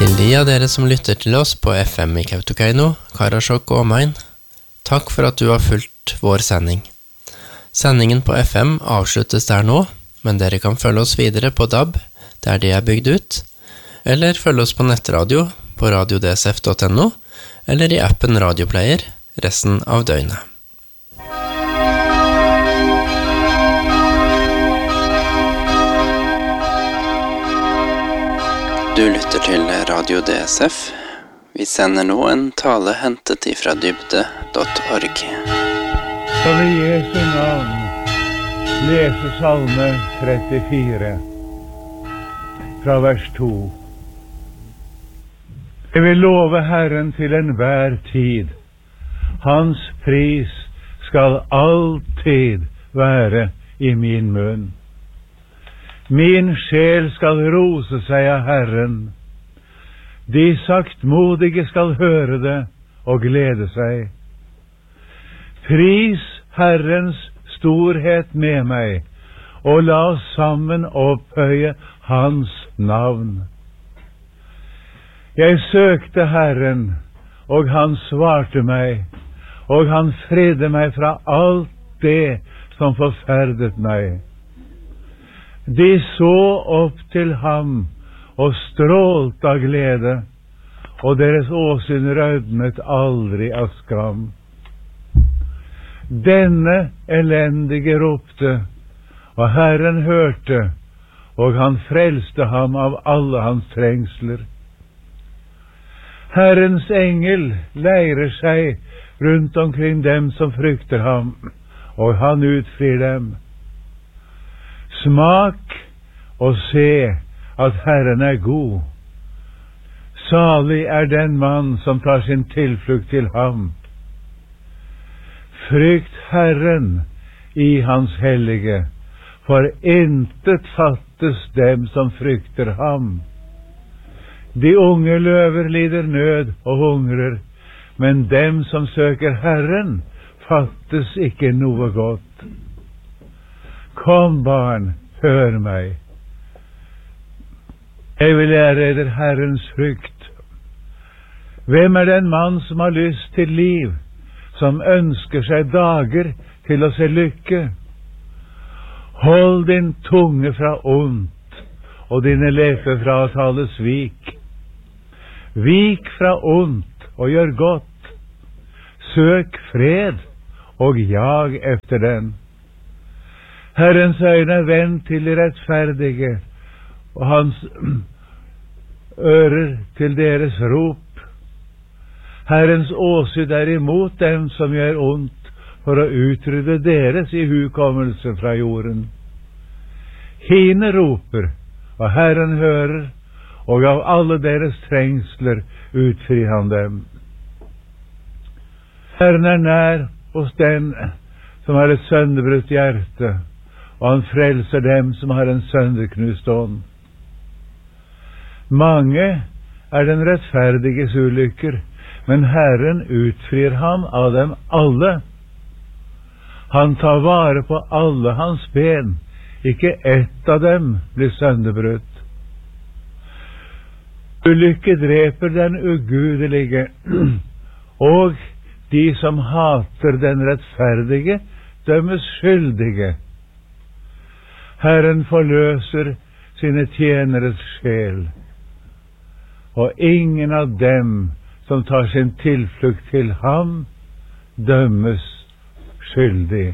Til de av dere som lytter til oss på FM i Kautokeino, Karasjok og omegn, takk for at du har fulgt vår sending. Sendingen på FM avsluttes der nå, men dere kan følge oss videre på DAB, der de er bygd ut, eller følge oss på nettradio på radiodsf.no, eller i appen Radioplayer resten av døgnet. Du lytter til Radio DSF. Vi sender nå en tale hentet ifra dybde.org. Skal vi i Jesu navn lese salme 34 fra vers 2. Jeg vil love Herren til enhver tid. Hans pris skal alltid være i min munn. Min sjel skal rose seg av Herren. De saktmodige skal høre det og glede seg. Pris Herrens storhet med meg, og la oss sammen opphøye hans navn. Jeg søkte Herren, og han svarte meg, og han fridde meg fra alt det som forferdet meg. De så opp til ham og strålte av glede, og deres åsyn rødmet aldri av skam. Denne elendige ropte, og Herren hørte, og han frelste ham av alle hans trengsler. Herrens engel leirer seg rundt omkring dem som frykter ham, og han utfrir dem. Smak og se at Herren er god. Salig er den mann som tar sin tilflukt til ham. Frykt Herren i hans hellige, for intet fattes dem som frykter ham. De unge løver lider nød og hungrer, men dem som søker Herren fattes ikke noe godt. Kom, barn, hør meg. Jeg vil lære eder Herrens frykt. Hvem er den mann som har lyst til liv, som ønsker seg dager til å se lykke? Hold din tunge fra ondt, og dine lepper fra å tale svik. Vik fra ondt og gjør godt. Søk fred og jag efter den. Herrens øyne er vendt til de rettferdige, og hans ører til deres rop. Herrens åsyn er imot dem som gjør ondt, for å utrydde deres ihukommelse fra jorden. Hine roper, og Herren hører, og av alle deres trengsler utfrir han dem. Herren er nær hos den som har et sønderbrutt hjerte, og han frelser dem som har en sønderknust ånd. Mange er den rettferdiges ulykker, men Herren utfrir ham av dem alle. Han tar vare på alle hans ben, ikke ett av dem blir sønderbrutt. Ulykke dreper den ugudelige, og de som hater den rettferdige, dømmes skyldige. Herren forløser sine tjeneres sjel, og ingen av dem som tar sin tilflukt til ham, dømmes skyldig.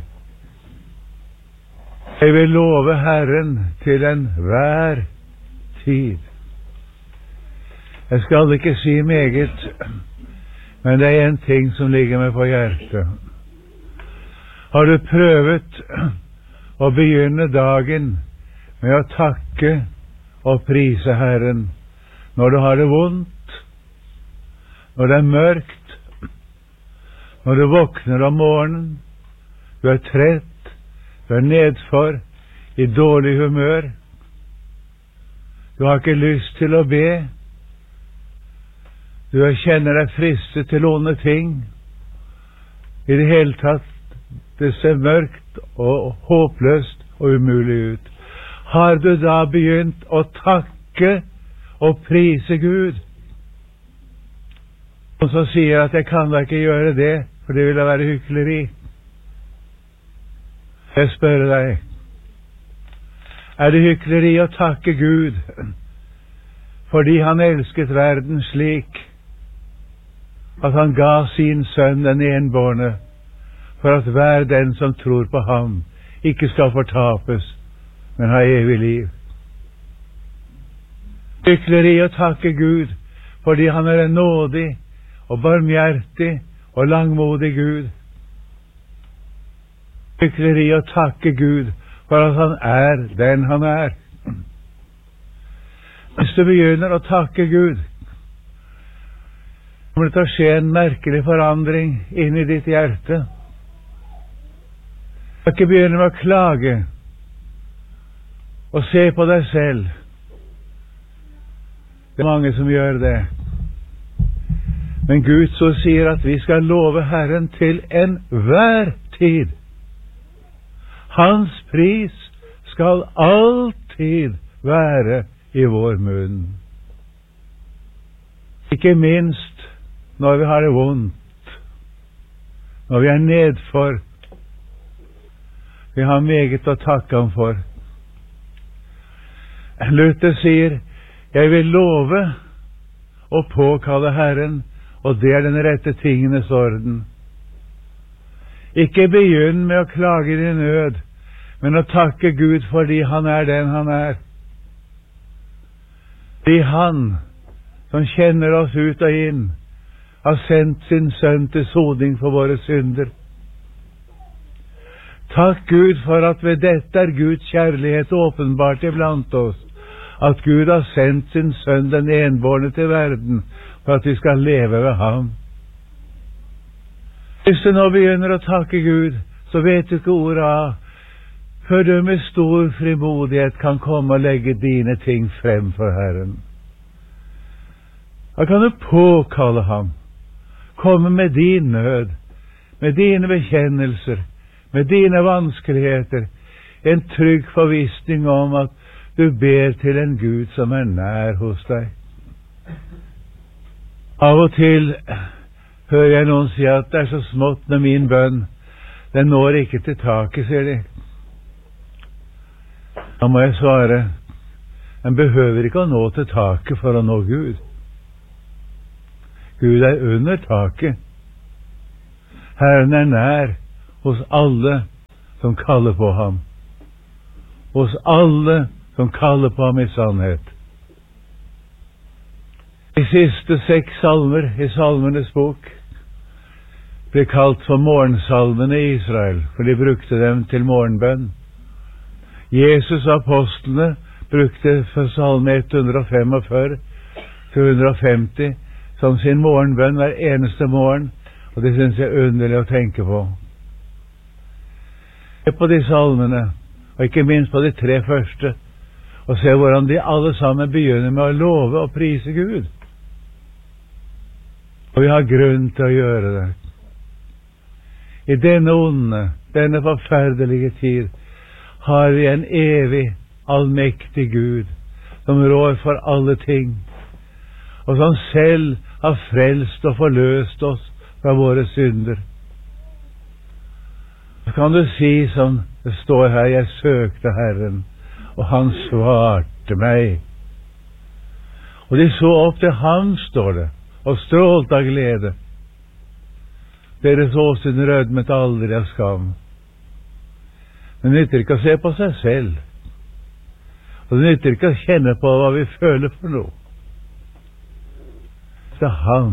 Jeg vil love Herren til enhver tid. Jeg skal ikke si meget, men det er en ting som ligger meg på hjertet. Har du prøvet å begynne dagen med å takke og prise Herren når du har det vondt, når det er mørkt, når du våkner om morgenen, du er trett, du er nedfor, i dårlig humør, du har ikke lyst til å be, du kjenner deg fristet til onde ting, i det hele tatt, det ser mørkt og håpløst og umulig ut. Har du da begynt å takke og prise Gud Og så sier at jeg kan da ikke gjøre det, for det ville være hykleri. Jeg spør deg, er det hykleri å takke Gud fordi han elsket verden slik at han ga sin sønn den enbårne, for at hver den som tror på ham ikke skal fortapes, men ha evig liv? Hykleri å takke Gud fordi han er en nådig og barmhjertig og langmodig Gud. Hykleri å takke Gud for at han er den han er. Hvis du begynner å takke Gud, kommer det til å skje en merkelig forandring inn i ditt hjerte. Du skal ikke begynne med å klage og se på deg selv. Det er mange som gjør det. Men Gud så sier at vi skal love Herren til enhver tid. Hans pris skal alltid være i vår munn. Ikke minst når vi har det vondt, når vi er nedfor. Vi har meget å takke ham for. Luther sier, jeg vil love og påkalle Herren, og det er den rette tingenes orden. Ikke begynn med å klage i din nød, men å takke Gud fordi han er den han er. Fordi han, som kjenner oss ut og inn, har sendt sin sønn til soning for våre synder. Takk Gud for at ved dette er Guds kjærlighet åpenbart iblant oss, at Gud har sendt sin sønn den enbårne til verden, for at vi skal leve ved ham. Hvis du nå begynner å takke Gud, så vet du ikke ordet av, før du med stor frimodighet kan komme og legge dine ting frem for Herren. Da kan du påkalle ham, komme med din nød, med dine bekjennelser, med dine vanskeligheter, en trygg forvissning om at du ber til en Gud som er nær hos deg. Av og til hører jeg noen si at det er så smått med min bønn, den når ikke til taket, sier de. Da må jeg svare, en behøver ikke å nå til taket for å nå Gud. Gud er under taket. Herren er nær hos alle som kaller på ham. Hos alle som kaller på ham i sannhet. De siste 6 salmer i Salmenes bok ble kalt for morgensalmene i Israel, for de brukte dem til morgenbønn. Jesus og apostlene brukte for salme 145 til 150 som sin morgenbønn hver eneste morgen, og det synes jeg er underlig å tenke på. Se på de salmene, og ikke minst på de 3 første, og se hvordan de alle sammen begynner med å love og prise Gud. Og vi har grunn til å gjøre det. I denne onde, denne forferdelige tid, har vi en evig, allmektig Gud, som rår for alle ting, og som selv har frelst og forløst oss fra våre synder. Så kan du si som det står her, jeg søkte Herren, og han svarte meg. Og de så opp til ham, står det, og strålte av glede. Deres åsyn rødmet aldri av skam. Men det nytter ikke å se på seg selv, og det nytter ikke å kjenne på hva vi føler for noe. Det er ham.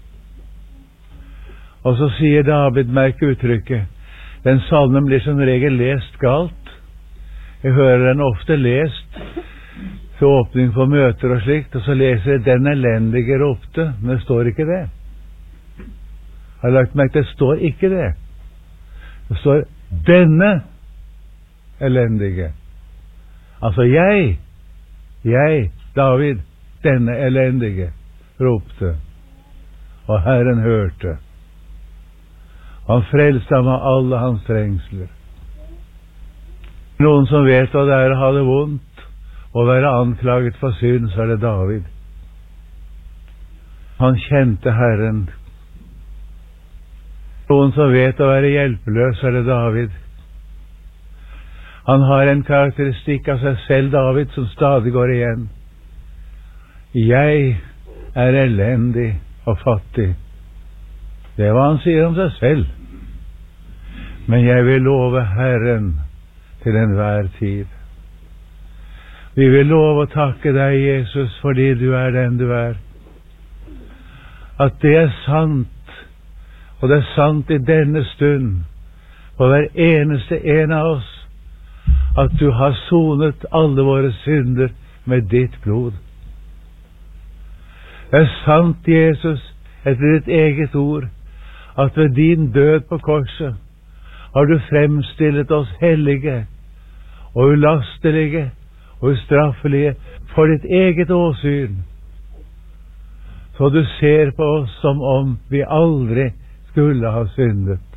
Og så sier David, merk uttrykket, den salmen blir som regel lest galt. Jeg hører den ofte lest til åpning for møter og slikt, og så leser jeg den elendige ropte, men det står ikke det. Jeg har lagt merke, det står ikke det. Det står denne elendige. Altså jeg, David, denne elendige, ropte, og Herren hørte. Han frelste ham av alle hans trengsler. Noen som vet hva det er å ha det vondt, og være anklaget for synd, så er det David. Han kjente Herren. Noen som vet å være hjelpeløs, er det David. Han har en karakteristikk av seg selv, David, som stadig går igjen. Jeg er elendig og fattig. Det er hva han sier om seg selv. Men jeg vil love Herren til enhver tid. Vi vil love å takke deg, Jesus, fordi du er den du er. At det er sant, og det er sant i denne stund, for hver eneste en av oss, at du har sonet alle våre synder med ditt blod. Det er sant, Jesus, etter ditt eget ord, at ved din død på korset har du fremstillet oss hellige og ulastelige og ustraffelige for ditt eget åsyn, så du ser på oss som om vi aldri skulle ha syndet.